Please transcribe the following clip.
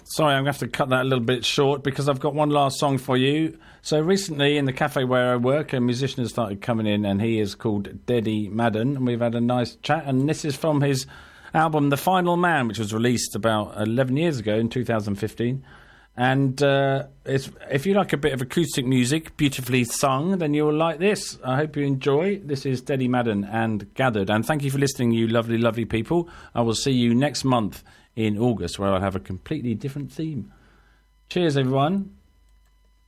Sorry, I'm going to have to cut that a little bit short because I've got one last song for you. So recently in the cafe where I work, a musician has started coming in and he is called Deddy Madden, and we've had a nice chat, and this is from his album The Final Man, which was released about 11 years ago in 2015. And if you like a bit of acoustic music, beautifully sung, then you'll like this. I hope you enjoy. This is Deddy Madden and Gathered. And thank you for listening, you lovely, lovely people. I will see you next month in August, where I'll have a completely different theme. Cheers, everyone.